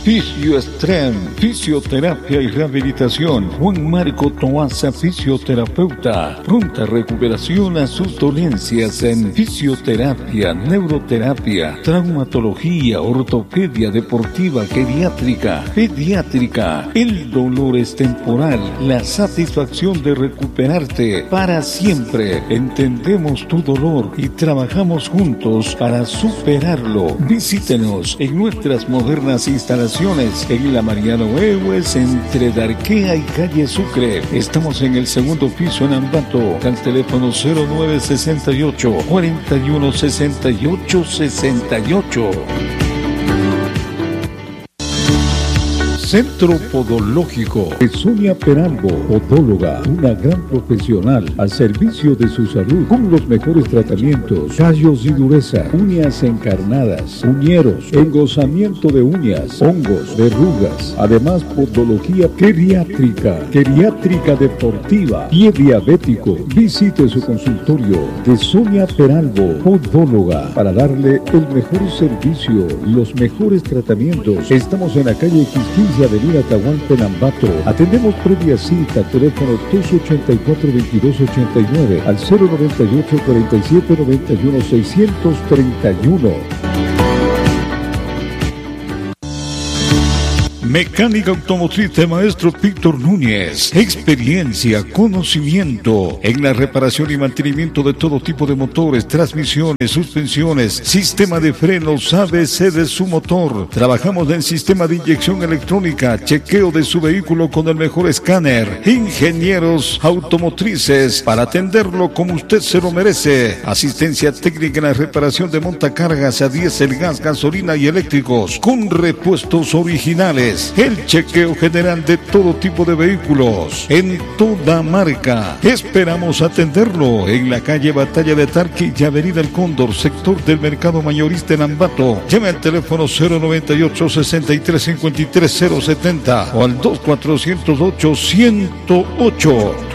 Fisioestrem, fisioterapia y rehabilitación. Juan Marco Toaza, fisioterapeuta. Pronta recuperación a sus dolencias en fisioterapia, neuroterapia, traumatología, ortopedia deportiva, geriátrica, pediátrica. El dolor es temporal, la satisfacción de recuperarte para siempre. Entendemos tu dolor y trabajamos juntos para superarlo. Visítenos en nuestras modernas instalaciones en la Mariano Ewes, entre Darquea y calle Sucre. Estamos en el segundo piso en Ambato, al teléfono 0968 41 68 68. Centro Podológico de Sonia Peralbo, podóloga, una gran profesional al servicio de su salud, con los mejores tratamientos: callos y dureza, uñas encarnadas, uñeros, engrosamiento de uñas, hongos, verrugas. Además, podología geriátrica, geriátrica deportiva, pie diabético. Visite su consultorio de Sonia Peralbo, podóloga, para darle el mejor servicio, los mejores tratamientos. Estamos en la calle Quisquilla, avenida Tahuante, Ambato. Atendemos previa cita, teléfono 284-2289 al 098-4791-631. Mecánica automotriz de Maestro Víctor Núñez. Experiencia, conocimiento en la reparación y mantenimiento de todo tipo de motores, transmisiones, suspensiones, sistema de frenos, ABC de su motor. Trabajamos en sistema de inyección electrónica, chequeo de su vehículo con el mejor escáner. Ingenieros automotrices para atenderlo como usted se lo merece. Asistencia técnica en la reparación de montacargas a diésel, gas, gasolina y eléctricos, con repuestos originales. El chequeo general de todo tipo de vehículos en toda marca. Esperamos atenderlo en la calle Batalla de Tarqui y avenida El Cóndor, sector del mercado mayorista en Ambato. Llame al teléfono 098 63 53 070 o al 2408 108.